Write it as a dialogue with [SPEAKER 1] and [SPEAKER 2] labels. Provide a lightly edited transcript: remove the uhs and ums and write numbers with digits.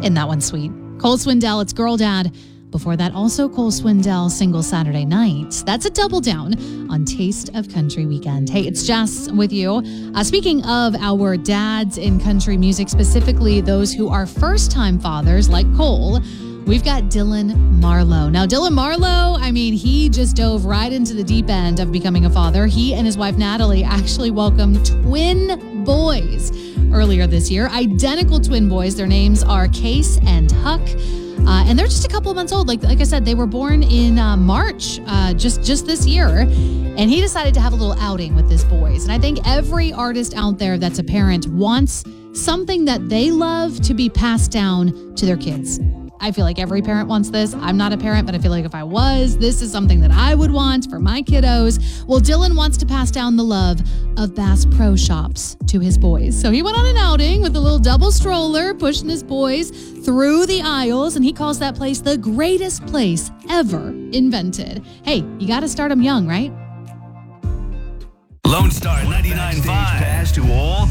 [SPEAKER 1] Isn't that one sweet? Cole Swindell, it's Girl Dad. Before that, also Cole Swindell, Single Saturday Night. That's a double down on Taste of Country Weekend. Hey, it's Jess with you. Speaking of our dads in country music, specifically those who are first-time fathers like Cole, we've got Dylan Marlowe. Now, Dylan Marlowe, he just dove right into the deep end of becoming a father. He and his wife, Natalie, actually welcomed twin boys earlier this year. Identical twin boys. Their names are Case and Huck. And they're just a couple of months old. Like I said, they were born in March, just this year. And he decided to have a little outing with his boys. And I think every artist out there that's a parent wants something that they love to be passed down to their kids. I feel like every parent wants this. I'm not a parent, but I feel like if I was, this is something that I would want for my kiddos. Well, Dylan wants to pass down the love of Bass Pro Shops to his boys. So he went on an outing with a little double stroller, pushing his boys through the aisles, and he calls that place the greatest place ever invented. Hey, you got to start them young, right?
[SPEAKER 2] Lone Star 99.5. Pass to all